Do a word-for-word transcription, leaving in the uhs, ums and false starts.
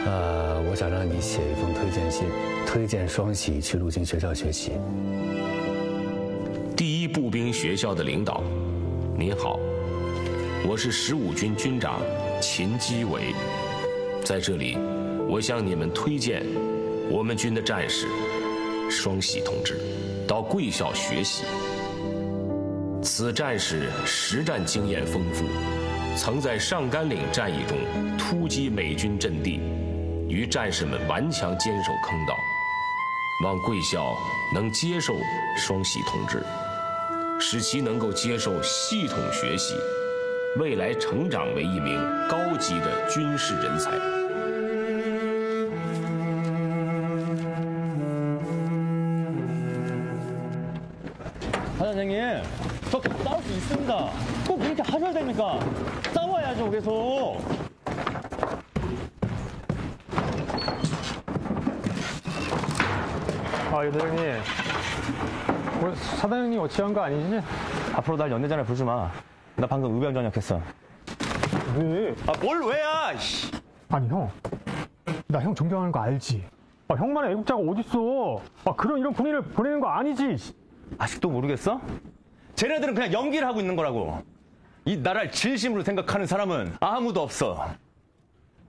呃，我想让你写一封推荐信，推荐双喜去陆军学校学习。 第一步兵学校的领导，您好，我是十五军军长秦基伟，在这里，我向你们推荐我们军的战士双喜同志到贵校学习。此战士实战经验丰富，曾在上甘岭战役中突击美军阵地，与战士们顽强坚守坑道。望贵校能接受双喜同志，使其能够接受系统学习，未来成长为一名高级的军事人才。 사장님, 저 싸울 수 있습니다. 꼭 이렇게 하셔야 됩니까? 싸워야죠, 계속. 아, 이 사장님. 뭐 사장님이 어찌한 거 아니지? 앞으로 날 연대장에 부르지 마. 나 방금 의병 전역했어. 왜? 아, 뭘 왜야? 아니, 형. 나 형 존경하는 거 알지? 아, 형만의 애국자가 어딨어? 아, 그런 이런 군인을 보내는 거 아니지? 아직도 모르겠어? 쟤네들은 그냥 연기를 하고 있는 거라고. 이 나라를 진심으로 생각하는 사람은 아무도 없어.